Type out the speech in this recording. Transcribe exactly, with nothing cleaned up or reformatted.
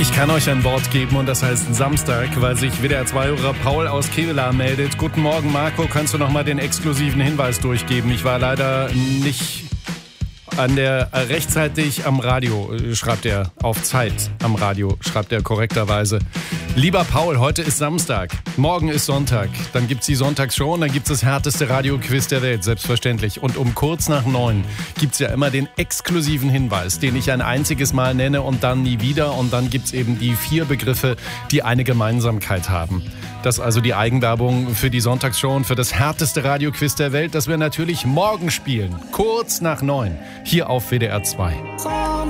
Ich kann euch ein Wort geben und das heißt Samstag, weil sich W D R zwei-Hörer Paul aus Kevelaer meldet. Guten Morgen, Marco. Kannst du noch mal den exklusiven Hinweis durchgeben? Ich war leider nicht an der äh, rechtzeitig am Radio, äh, schreibt er, auf Zeit am Radio, schreibt er korrekterweise. Lieber Paul, heute ist Samstag, morgen ist Sonntag, dann gibt's die Sonntagsshow und dann gibt's das härteste Radioquiz der Welt, selbstverständlich. Und um kurz nach neun gibt's ja immer den exklusiven Hinweis, den ich ein einziges Mal nenne und dann nie wieder. Und dann gibt's eben die vier Begriffe, die eine Gemeinsamkeit haben. Das ist also die Eigenwerbung für die Sonntagsshow und für das härteste Radioquiz der Welt, das wir natürlich morgen spielen, kurz nach neun, hier auf W D R zwei.